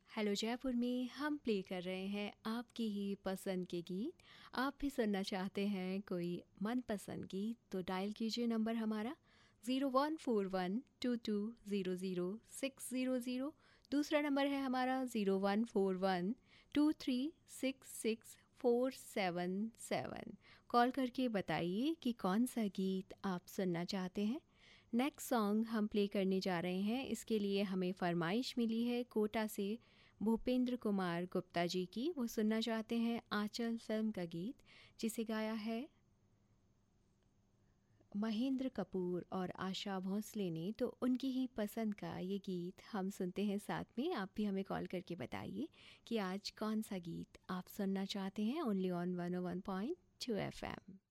Hello Jaipur में हम play कर रहे हैं आपकी ही पसंद के गीत। आप भी सुनना चाहते हैं कोई मनपसंद गीत तो डायल कीजिए नंबर हमारा 014122000600। दूसरा नंबर है हमारा 014123664777। कॉल करके बताइए कि कौन सा गीत आप सुनना चाहते हैं। नेक्स्ट सॉन्ग हम प्ले करने जा रहे हैं, इसके लिए हमें फरमाइश मिली है कोटा से भूपेंद्र कुमार गुप्ता जी की। वो सुनना चाहते हैं आंचल फिल्म का गीत, जिसे गाया है महेंद्र कपूर और आशा भोसले ने। तो उनकी ही पसंद का ये गीत हम सुनते हैं साथ में। आप भी हमें कॉल करके बताइए कि आज कौन सा गीत आप सुनना चाहते हैं। Only on 101.2 FM।